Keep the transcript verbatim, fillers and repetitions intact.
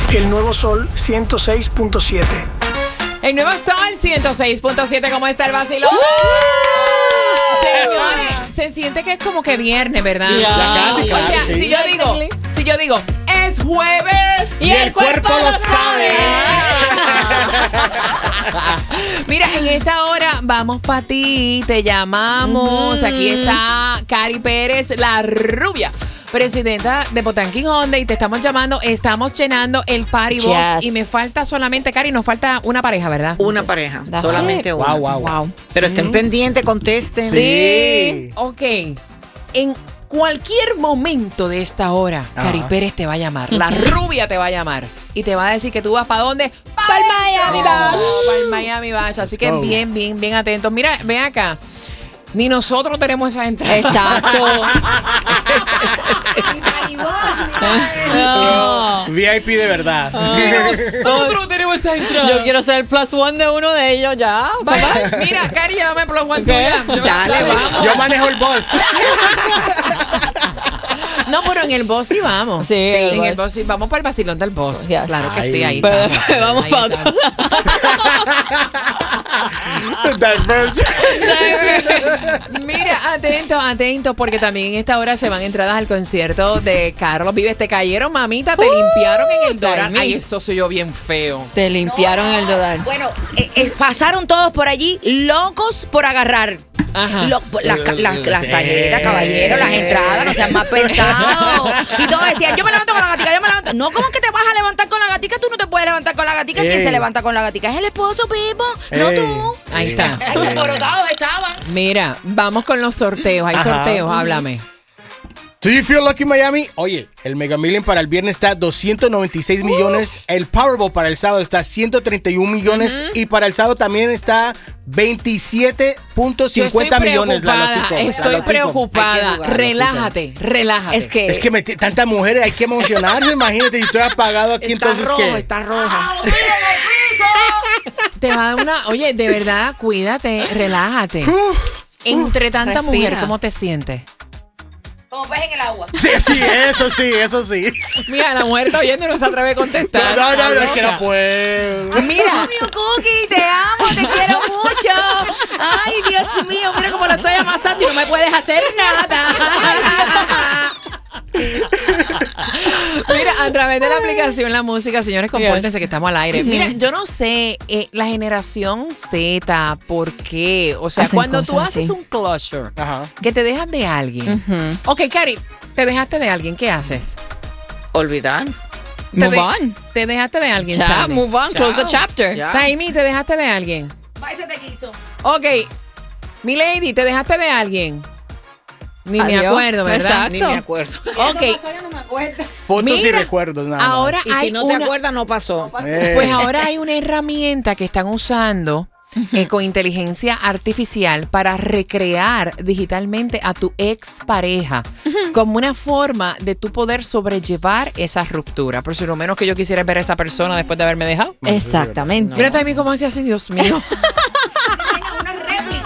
El Nuevo Sol ciento seis punto siete. El Nuevo Sol ciento seis punto siete, ¿cómo está el vacilón? ¡Uh! Señores, se siente que es como que viernes, ¿verdad? Sí, la casi, O claro, sea, sí. si yo digo, si yo digo, es jueves y el cuerpo lo sabe. Mira, en esta hora vamos para ti, te llamamos. Mm. Aquí está Cari Pérez, la rubia, presidenta de Botanquín Hyundai, y te estamos llamando, estamos llenando el party box. Yes. Y me falta solamente, Cari, nos falta una pareja, ¿verdad? Una pareja, That's solamente it. una. Wow, wow, Wow. Pero estén pendientes, contesten. Sí. Ok, en cualquier momento de esta hora, Ajá. Cari Pérez te va a llamar, la rubia te va a llamar y te va a decir que tú vas para dónde, Pa'l Miami Bash. para el Miami Bash. Así Let's que go. bien, bien, bien atentos. Mira, ven acá. Ni nosotros tenemos esa entrada. Exacto. No. V I P de verdad. Ni nosotros tenemos esa entrada. Yo quiero ser el plus one de uno de ellos ya. Vaya, mira, Cari, llévame por los guantes. ¿Qué? Dale, vamos. Yo manejo el bus. No, pero en el boss sí vamos. Sí, el en el boss. boss sí. Vamos para el vacilón del boss. Yes. Claro que Ay. sí, ahí Pero estamos. vamos Ahí para estamos. Diverse. Mira, atento, atento, porque también en esta hora se van entradas al concierto de Carlos Vives. Te cayeron, mamita, te Uh, limpiaron en el Doral. Carmen. Ay, eso soy yo bien feo. Te limpiaron el dodal. Bueno, eh, eh, pasaron todos por allí locos por agarrar. Ajá. Lo- las ca- las- las tarjetas, caballeros, las entradas, no sean más pensados. Y todos decían, yo me levanto con la gatica, yo me levanto. No, ¿cómo que te vas a levantar con la gatica? Tú no te puedes levantar con la gatica. ¿Quién Ey. se levanta con la gatica? Es el esposo, Pipo, no Ey. tú. Ahí está. Ay, qué alborotados estaban. Mira, vamos con los sorteos. Hay Ajá. sorteos, háblame. Do you feel lucky, Miami? Oye, el Mega Million para el viernes está doscientos noventa y seis millones. El Powerball para el sábado está ciento treinta y un millones. Y para el sábado también está veintisiete punto Yo estoy cincuenta millones. La preocupada, lotico, la estoy lotico. Hay preocupada. que jugar, Relájate, relájate. Es que, Es que me- tantas mujeres, hay que emocionarse. Imagínate, y estoy apagado aquí, Está entonces rojo, ¿qué? está rojo. te va a dar una... Oye, de verdad, cuídate, relájate. Entre tanta respira. mujer, ¿cómo te sientes? Como pez en el agua. Sí, sí, eso sí, eso sí. Mira, la mujer está oyendo y no se atreve a contestar. No, no, no, Está es que loca. no puedo. Mira, Mío, Cookie, te amo, te quiero mucho. Ay, Dios mío, mira cómo lo estoy amasando y no me puedes hacer nada. mira, a través de la aplicación La Música, señores, compórtense Yes. que estamos al aire. Mira, yo no sé, eh, la generación Z, ¿por qué? O sea, Hacen cuando tú cosas haces así. un closure, Ajá. que te dejas de alguien. Ok, Cari, te dejaste de alguien, ¿qué haces? Olvidar. Te move de- on. Te dejaste de alguien, Ya, Sandy. move on, close the Chao. chapter. Ya. Taimi, te dejaste de alguien. Ay, se te quiso. Ok, mi lady, te dejaste de alguien. Ni me Adiós. acuerdo, ¿verdad? Exacto. Ni me acuerdo. Ok, Yo no me acuerdo. Fotos y Mira, recuerdos, nada más. ahora Y hay si no te una... acuerdas, no pasó. Eh. Pues ahora hay una herramienta que están usando eh, con inteligencia artificial para recrear digitalmente a tu expareja como una forma de tú poder sobrellevar esa ruptura. Por si lo menos que yo quisiera ver a esa persona después de haberme dejado. Exactamente. Mira también cómo hace así, Dios mío.